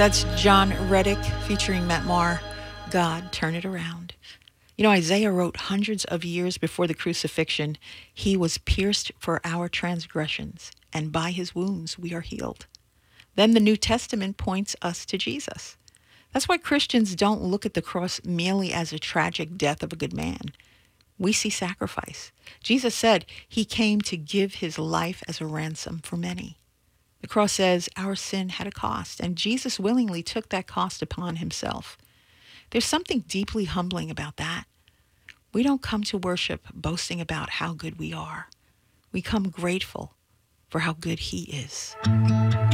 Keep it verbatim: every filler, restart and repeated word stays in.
That's John Reddick featuring Matt Maher. God, turn it around. You know, Isaiah wrote hundreds of years before the crucifixion, He was pierced for our transgressions, and by His wounds we are healed. Then the New Testament points us to Jesus. That's why Christians don't look at the cross merely as a tragic death of a good man. We see sacrifice. Jesus said He came to give His life as a ransom for many. The cross says our sin had a cost, and Jesus willingly took that cost upon Himself. There's something deeply humbling about that. We don't come to worship boasting about how good we are. We come grateful for how good He is.